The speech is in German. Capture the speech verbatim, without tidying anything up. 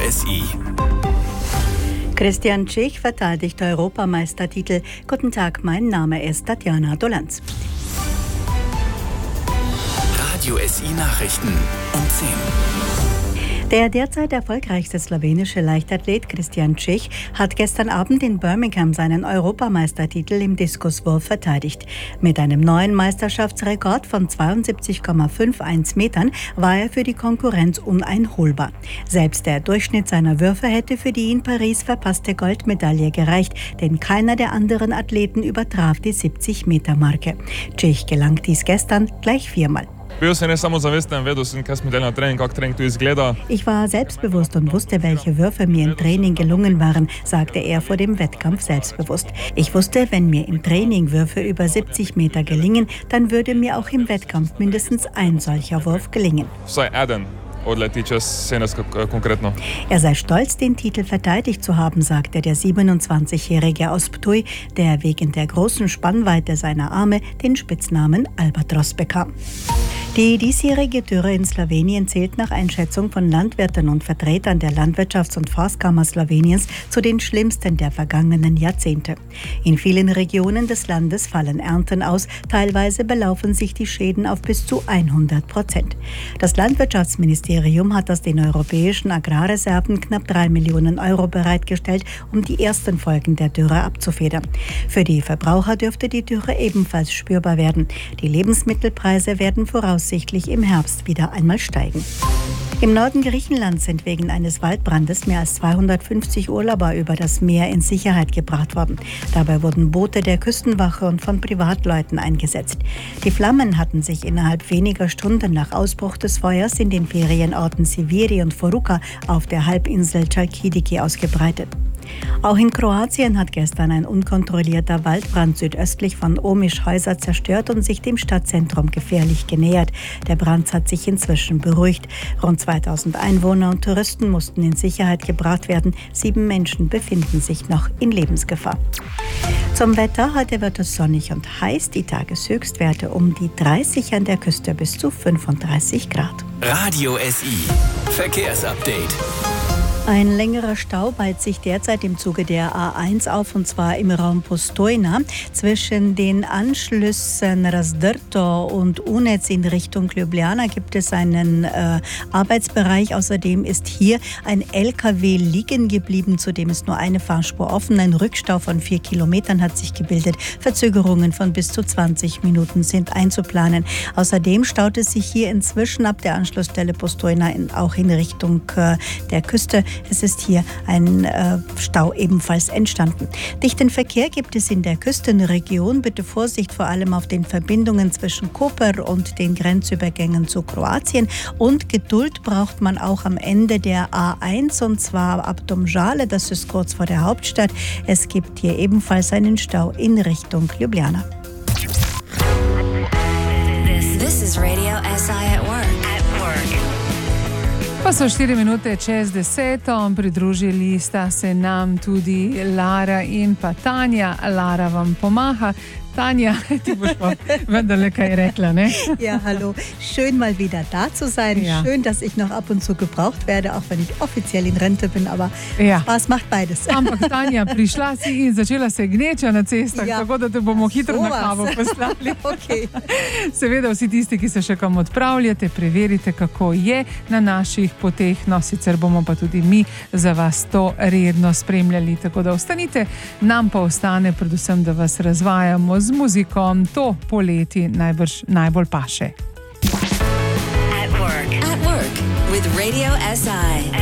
S I. Christian Czech verteidigt Europameistertitel. Guten Tag, mein Name ist Tatjana Dolanz. Radio S I Nachrichten um zehn. Der derzeit erfolgreichste slowenische Leichtathlet Christian Czech hat gestern Abend in Birmingham seinen Europameistertitel im Diskuswurf verteidigt. Mit einem neuen Meisterschaftsrekord von zweiundsiebzig Komma einundfünfzig Metern war er für die Konkurrenz uneinholbar. Selbst der Durchschnitt seiner Würfe hätte für die in Paris verpasste Goldmedaille gereicht, denn keiner der anderen Athleten übertraf die siebzig-Meter-Marke. Czech gelang dies gestern gleich viermal. Ich war selbstbewusst und wusste, welche Würfe mir im Training gelungen waren, sagte er vor dem Wettkampf selbstbewusst. Ich wusste, wenn mir im Training Würfe über siebzig Meter gelingen, dann würde mir auch im Wettkampf mindestens ein solcher Wurf gelingen. Er sei stolz, den Titel verteidigt zu haben, sagte der siebenundzwanzigjährige aus Ptuj, der wegen der großen Spannweite seiner Arme den Spitznamen Albatros bekam. Die diesjährige Dürre in Slowenien zählt nach Einschätzung von Landwirten und Vertretern der Landwirtschafts- und Forstkammer Sloweniens zu den schlimmsten der vergangenen Jahrzehnte. In vielen Regionen des Landes fallen Ernten aus, teilweise belaufen sich die Schäden auf bis zu hundert Prozent. Das Landwirtschaftsministerium hat aus den europäischen Agrarreserven knapp drei Millionen Euro bereitgestellt, um die ersten Folgen der Dürre abzufedern. Für die Verbraucher dürfte die Dürre ebenfalls spürbar werden. Die Lebensmittelpreise werden voraussichtlich im Herbst wieder einmal steigen. Im Norden Griechenlands sind wegen eines Waldbrandes mehr als zweihundertfünfzig Urlauber über das Meer in Sicherheit gebracht worden. Dabei wurden Boote der Küstenwache und von Privatleuten eingesetzt. Die Flammen hatten sich innerhalb weniger Stunden nach Ausbruch des Feuers in den Ferienorten Siviri und Foruka auf der Halbinsel Chalkidiki ausgebreitet. Auch in Kroatien hat gestern ein unkontrollierter Waldbrand südöstlich von Omiš Häuser zerstört und sich dem Stadtzentrum gefährlich genähert. Der Brand hat sich inzwischen beruhigt. Rund zweitausend Einwohner und Touristen mussten in Sicherheit gebracht werden. Sieben Menschen befinden sich noch in Lebensgefahr. Zum Wetter: Heute wird es sonnig und heiß. Die Tageshöchstwerte um die dreißig, an der Küste bis zu fünfunddreißig Grad. Radio S I Verkehrsupdate. Ein längerer Stau ballt sich derzeit im Zuge der A eins auf, und zwar im Raum Postojna. Zwischen den Anschlüssen Razdrto und Unec in Richtung Ljubljana gibt es einen äh, Arbeitsbereich. Außerdem ist hier ein L K W liegen geblieben, zudem ist nur eine Fahrspur offen. Ein Rückstau von vier Kilometern hat sich gebildet. Verzögerungen von bis zu zwanzig Minuten sind einzuplanen. Außerdem staut es sich hier inzwischen ab der Anschlussstelle Postojna in, auch in Richtung äh, der Küste. Es ist hier ein äh, Stau ebenfalls entstanden. Dichten Verkehr gibt es in der Küstenregion. Bitte Vorsicht vor allem auf den Verbindungen zwischen Koper und den Grenzübergängen zu Kroatien. Und Geduld braucht man auch am Ende der A eins, und zwar ab Domžale, das ist kurz vor der Hauptstadt. Es gibt hier ebenfalls einen Stau in Richtung Ljubljana. This, this is Radio S I at work. At work. Pa so štiri minute čez deseto, pridružili sta se nam tudi Lara in pa Tanja. Lara vam pomaha. Tanja, die boš pa vendarle kaj rekla, ne? Ja, hallo. Schön mal wieder da zu sein. Ja. Schön, dass ich noch ab und zu gebraucht werde, auch wenn ich offiziell in Rente bin, aber ja. Spaß macht beides. Ampak Tanja, prišla si in začela se gneča na cestah, ja. Tako da te bomo hitro na kavo poslali. Okay. Seveda vsi tisti, ki se še kam odpravljate, preverite, kako je na naših poteh. No, sicer bomo pa tudi mi za vas to redno spremljali. Tako da ostanite, nam pa ostane predvsem, da vas razvajamo z muzikom. To poleti najbrž najbolj paše. At work. At work with Radio S I.